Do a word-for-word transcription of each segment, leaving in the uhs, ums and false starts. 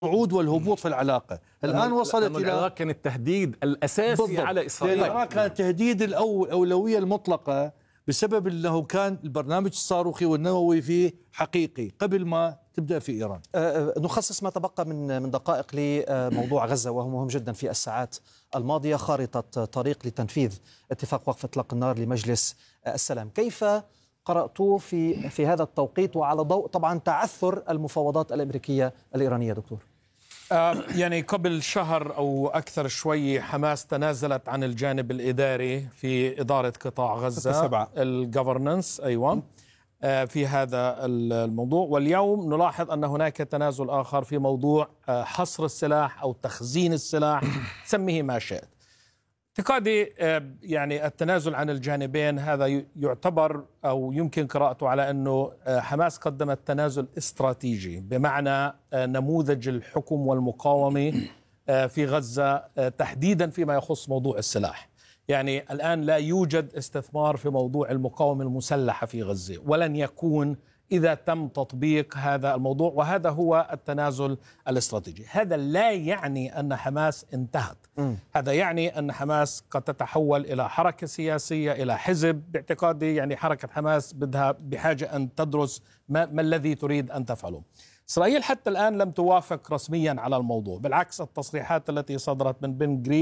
الصعود والهبوط في العلاقة. الآن وصلت إلى العراق كان التهديد الأساسي بالضبط. على إسرائيل. العراق كان التهديد الأولوية المطلقة بسبب أنه كان البرنامج الصاروخي والنووي فيه حقيقي قبل ما تبدأ في إيران. أه نخصص ما تبقى من من دقائق لموضوع غزة، وهو مهم جدا. في الساعات الماضية خارطة طريق لتنفيذ اتفاق وقف إطلاق النار لمجلس السلام، كيف قرأتوه في في هذا التوقيت وعلى ضوء طبعا تعثر المفاوضات الأمريكية الإيرانية دكتور؟ آه يعني قبل شهر أو أكثر شوي حماس تنازلت عن الجانب الإداري في إدارة قطاع غزة، الجفرننس أيوة آه في هذا الموضوع، واليوم نلاحظ أن هناك تنازل آخر في موضوع آه حصر السلاح أو تخزين السلاح، سميه ما شئت. اعتقادي يعني التنازل عن الجانبين هذا يعتبر أو يمكن قراءته على أنه حماس قدمت تنازل استراتيجي، بمعنى نموذج الحكم والمقاومة في غزة تحديدا فيما يخص موضوع السلاح. يعني الآن لا يوجد استثمار في موضوع المقاومة المسلحة في غزة، ولن يكون إذا تم تطبيق هذا الموضوع، وهذا هو التنازل الاستراتيجي. هذا لا يعني أن حماس انتهت، م. هذا يعني أن حماس قد تتحول إلى حركة سياسية، إلى حزب. باعتقادي يعني حركة حماس بدها بحاجة أن تدرس ما, ما الذي تريد أن تفعله. إسرائيل حتى الآن لم توافق رسميا على الموضوع، بالعكس التصريحات التي صدرت من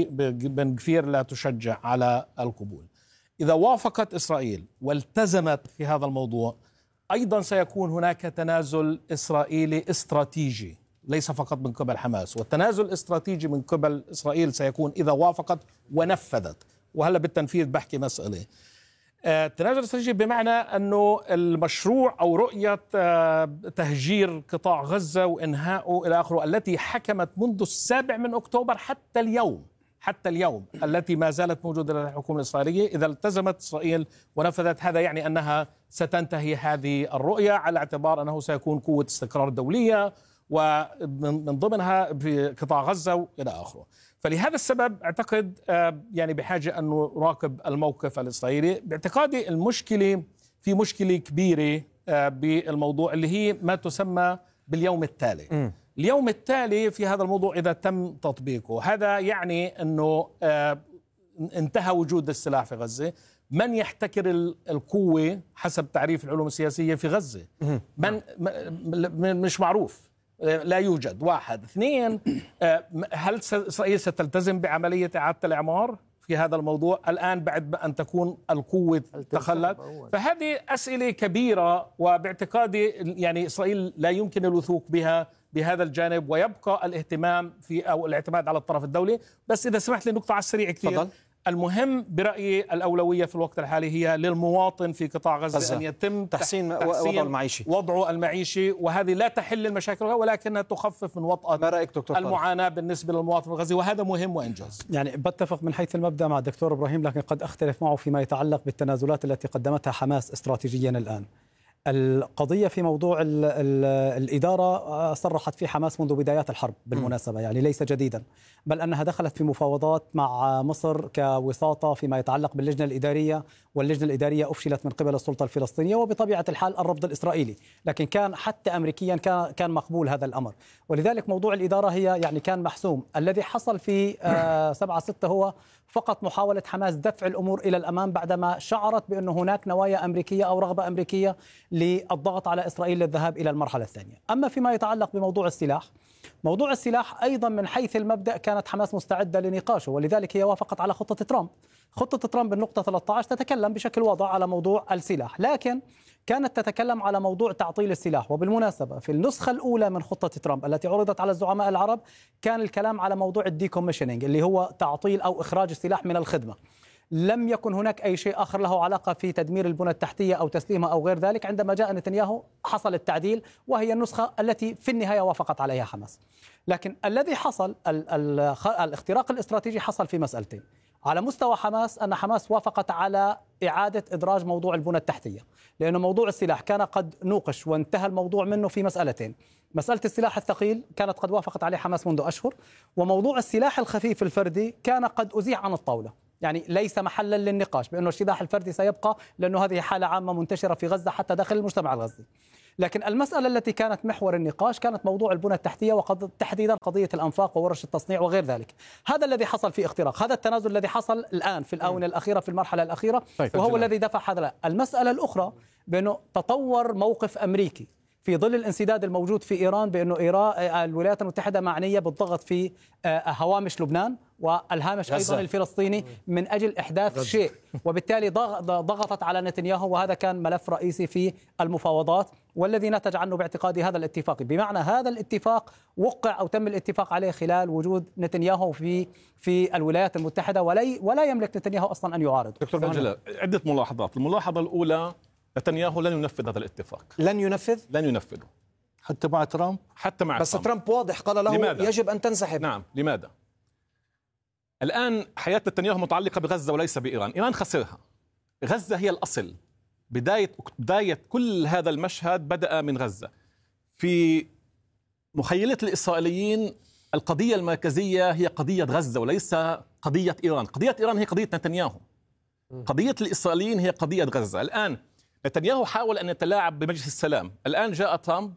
بن غفير لا تشجع على القبول. إذا وافقت إسرائيل والتزمت في هذا الموضوع، أيضا سيكون هناك تنازل إسرائيلي استراتيجي ليس فقط من قبل حماس، والتنازل الاستراتيجي من قبل إسرائيل سيكون إذا وافقت ونفذت. وهلا بالتنفيذ بحكي مسألة التنازل الاستراتيجي بمعنى أنه المشروع أو رؤية تهجير قطاع غزة وإنهائه إلى آخره التي حكمت منذ السابع من أكتوبر حتى اليوم حتى اليوم التي ما زالت موجودة لدى الحكومة الإسرائيلية، إذا التزمت إسرائيل ونفذت هذا يعني أنها ستنتهي هذه الرؤية، على اعتبار أنه سيكون قوة استقرار دولية ومن ضمنها في قطاع غزة وإلى آخره. فلهذا السبب أعتقد يعني بحاجة أن نراقب الموقف الإسرائيلي. باعتقادي المشكلة في مشكلة كبيرة بالموضوع اللي هي ما تسمى باليوم التالي. م. اليوم التالي في هذا الموضوع إذا تم تطبيقه، هذا يعني أنه انتهى وجود السلاح في غزة. من يحتكر القوة حسب تعريف العلوم السياسية في غزة؟ من مش معروف، لا يوجد. واحد. اثنين، هل إسرائيل ستلتزم بعملية إعادة الإعمار في هذا الموضوع الآن بعد أن تكون القوة تخلت؟ فهذه أسئلة كبيرة، وباعتقادي يعني إسرائيل لا يمكن الوثوق بها بهذا الجانب، ويبقى الاهتمام في أو الاعتماد على الطرف الدولي. بس إذا سمحت لي نقطة على السريع كثير. فضل. المهم برأيي الأولوية في الوقت الحالي هي للمواطن في قطاع غزة, غزة. أن يتم تحسين, تحسين وضعه المعيشي وضعه المعيشي وهذه لا تحل المشاكل ولكنها تخفف من وطأة المعاناة بالنسبة للمواطن الغزي، وهذا مهم وإنجاز. يعني بتفق من حيث المبدأ مع الدكتور إبراهيم، لكن قد أختلف معه فيما يتعلق بالتنازلات التي قدمتها حماس استراتيجيا الآن. القضية في موضوع ال ال الإدارة صرحت في حماس منذ بدايات الحرب بالمناسبة، يعني ليس جديدا، بل أنها دخلت في مفاوضات مع مصر كوساطة فيما يتعلق باللجنة الإدارية، واللجنة الإدارية أفشلت من قبل السلطة الفلسطينية وبطبيعة الحال الرفض الإسرائيلي، لكن كان حتى أمريكيا كان كان مقبول هذا الأمر. ولذلك موضوع الإدارة هي يعني كان محسوم. الذي حصل في سبعة ستة هو فقط محاولة حماس دفع الأمور إلى الأمام بعدما شعرت بأن هناك نوايا أمريكية أو رغبة أمريكية للضغط على إسرائيل للذهاب إلى المرحلة الثانية. أما فيما يتعلق بموضوع السلاح، موضوع السلاح أيضا من حيث المبدأ كانت حماس مستعدة لنقاشه، ولذلك هي وافقت على خطة ترامب. خطة ترامب بالنقطة ثلاثة عشر تتكلم بشكل واضح على موضوع السلاح، لكن كانت تتكلم على موضوع تعطيل السلاح. وبالمناسبة في النسخة الأولى من خطة ترامب التي عرضت على الزعماء العرب كان الكلام على موضوع الديكوميشنينج اللي هو تعطيل أو إخراج السلاح من الخدمة. لم يكن هناك أي شيء آخر له علاقة في تدمير البنى التحتية أو تسليمها أو غير ذلك. عندما جاء نتنياهو حصل التعديل، وهي النسخة التي في النهاية وافقت عليها حماس. لكن الذي حصل ال ال الاختراق الاستراتيجي حصل في مسألتين. على مستوى حماس أن حماس وافقت على إعادة إدراج موضوع البنى التحتية، لأن موضوع السلاح كان قد نوقش وانتهى الموضوع منه في مسألتين. مسألة السلاح الثقيل كانت قد وافقت عليه حماس منذ أشهر، وموضوع السلاح الخفيف الفردي كان قد أزيح عن الطاولة. يعني ليس محلا للنقاش بأنه السلاح الفردي سيبقى، لأنه هذه حالة عامة منتشرة في غزة حتى داخل المجتمع الغزي. لكن المسألة التي كانت محور النقاش كانت موضوع البنى التحتية، وتحديدا قضية الأنفاق وورش التصنيع وغير ذلك. هذا الذي حصل في اختراق، هذا التنازل الذي حصل الآن في الآونة الأخيرة في المرحلة الأخيرة، وهو الذي دفع هذا. المسألة الأخرى بأنه تطور موقف أمريكي في ظل الانسداد الموجود في إيران، بأنه إيران الولايات المتحدة معنية بالضغط في هوامش لبنان والهامش أيضا الفلسطيني من أجل إحداث شيء، وبالتالي ضغطت على نتنياهو، وهذا كان ملف رئيسي في المفاوضات والذي نتج عنه باعتقادي هذا الاتفاق. بمعنى هذا الاتفاق وقع أو تم الاتفاق عليه خلال وجود نتنياهو في في الولايات المتحدة، ولا ولا يملك نتنياهو أصلا أن يعارض. دكتور جلال، عدة ملاحظات. الملاحظة الأولى، نتنياهو لن ينفذ هذا الاتفاق. لن ينفذ؟ لن ينفذه حتى مع ترامب. حتى مع بس ترامب, ترامب واضح قال له لماذا؟ يجب أن تنسحب. نعم، لماذا؟ الآن حياة نتنياهو متعلقة بغزة وليس بإيران. إيران خسرها، غزة هي الأصل. بداية بداية كل هذا المشهد بدأ من غزة. في مخيلة الإسرائيليين القضية المركزية هي قضية غزة وليس قضية إيران. قضية إيران هي قضية نتنياهو، قضية الإسرائيليين هي قضية غزة. الآن نتنياهو حاول أن يتلاعب بمجلس السلام. الآن جاء ترامب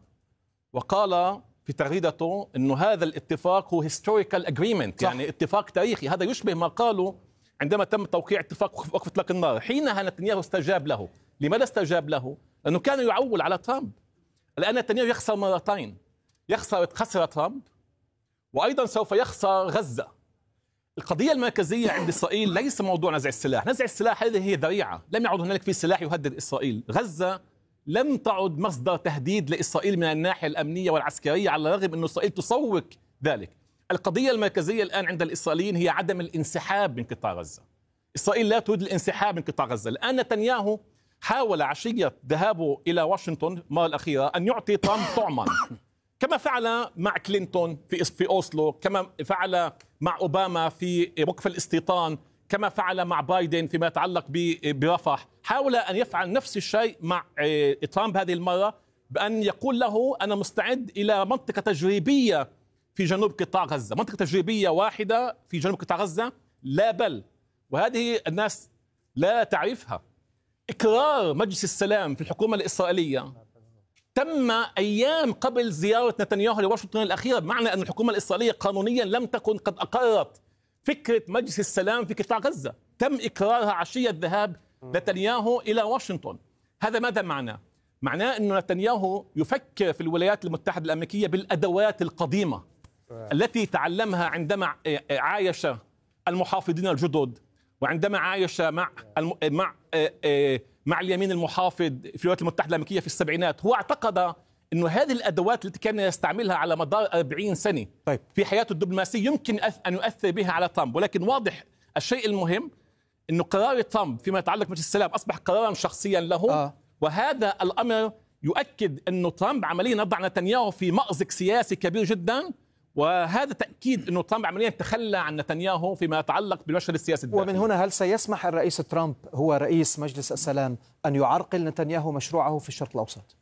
وقال في تغريدته أنه هذا الاتفاق هو historical agreement، يعني اتفاق تاريخي. هذا يشبه ما قالوا عندما تم توقيع اتفاق وقف إطلاق النار. حينها نتنياهو استجاب له. لماذا استجاب له؟ لأنه كان يعول على ترامب. الآن نتنياهو يخسر مرتين، يخسر خسر ترامب، وأيضا سوف يخسر غزة. القضية المركزية عند إسرائيل ليس موضوع نزع السلاح. نزع السلاح هذه هي ذريعة، لم يعد هنالك في سلاح يهدد إسرائيل. غزة لم تعد مصدر تهديد لإسرائيل من الناحية الأمنية والعسكرية، على الرغم أن إسرائيل تسوق ذلك. القضية المركزية الآن عند الإسرائيليين هي عدم الانسحاب من قطاع غزة. إسرائيل لا تريد الانسحاب من قطاع غزة. الآن نتنياهو حاول عشية ذهابه إلى واشنطن المرة الأخيرة أن يعطي ترامب طعما، كما فعل مع كلينتون في في أوسلو، كما فعل مع أوباما في وقف الاستيطان، كما فعل مع بايدن فيما يتعلق برفح. حاول أن يفعل نفس الشيء مع ترامب هذه المرة، بأن يقول له أنا مستعد إلى منطقة تجريبية في جنوب قطاع غزة. منطقة تجريبية واحدة في جنوب قطاع غزة لا بل، وهذه الناس لا تعرفها. إقرار مجلس السلام في الحكومة الإسرائيلية تم أيام قبل زيارة نتنياهو لواشنطن الأخيرة، بمعنى أن الحكومة الإسرائيلية قانونيا لم تكن قد أقرت فكرة مجلس السلام في قطاع غزة. تم إقرارها عشية ذهاب نتنياهو إلى واشنطن. هذا ماذا معناه؟ معناه أن نتنياهو يفكر في الولايات المتحدة الأمريكية بالأدوات القديمة التي تعلمها عندما عايش المحافظين الجدد، وعندما عايش مع مع مع اليمين المحافظ في الولايات المتحدة الأمريكية في السبعينات. هو اعتقد أنه هذه الأدوات التي كان يستعملها على مدار أربعين سنة طيب. في حياته الدبلوماسية يمكن أن يؤثر بها على ترامب. ولكن واضح الشيء المهم أنه قرار ترامب فيما يتعلق بمجلس السلام أصبح قرارا شخصيا له آه. وهذا الأمر يؤكد أنه ترامب عمليا وضع نتنياهو في مأزق سياسي كبير جدا، وهذا تأكيد أنه ترامب عمليا تخلى عن نتنياهو فيما يتعلق بالمشهد السياسي الداخلي. ومن هنا هل سيسمح الرئيس ترامب هو رئيس مجلس السلام أن يعرقل نتنياهو مشروعه في الشرق الأوسط؟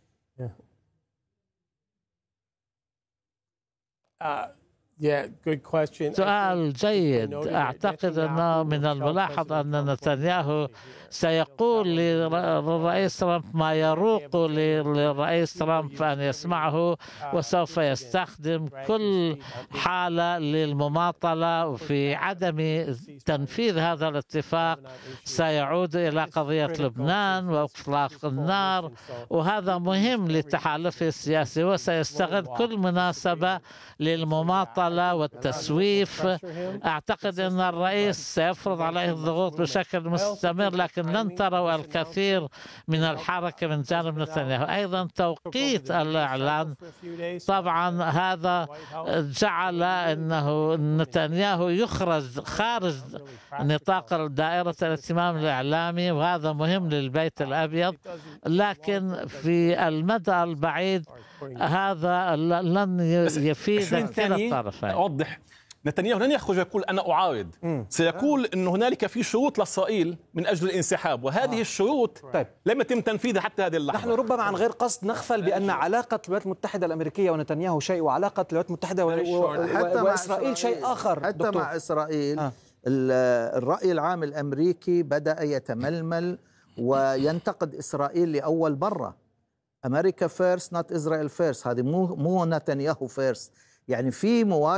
سؤال جيد. أعتقد أنه من الملاحظ أن نتنياهو سيقول للرئيس ترامب ما يروق للرئيس ترامب أن يسمعه، وسوف يستخدم كل حالة للمماطلة. وفي عدم تنفيذ هذا الاتفاق سيعود إلى قضية لبنان وإطلاق النار، وهذا مهم لتحالفه السياسي، وسيستغل كل مناسبة للمماطلة والتسويف. أعتقد أن الرئيس سيفرض عليه الضغوط بشكل مستمر، لكن لن تروا الكثير من الحركة من جانب نتنياهو. أيضا توقيت الإعلان طبعا هذا جعل أنه نتنياهو يخرج خارج نطاق دائرة الاهتمام الإعلامي، وهذا مهم للبيت الأبيض. لكن في المدى البعيد هذا لن يفيد كلا الطرفين. أوضح، نتنياهو لن يخرج يقول أنا أعارض، سيقول أن هنالك في شروط لإسرائيل من أجل الانسحاب، وهذه آه. الشروط طيب. لم يتم تنفيذها حتى هذه اللحظة. نحن ربما عن غير قصد نغفل بأن علاقة الولايات المتحدة الأمريكية ونتنياهو شيء، وعلاقة الولايات المتحدة و... و... وإسرائيل شيء آخر. حتى دكتور. مع إسرائيل آه. الرأي العام الأمريكي بدأ يتململ وينتقد إسرائيل لأول مرة. أمريكا فيرست نوت إسرائيل فيرست، هذه مو مو نتنياهو فيرست. يعني في مواجهة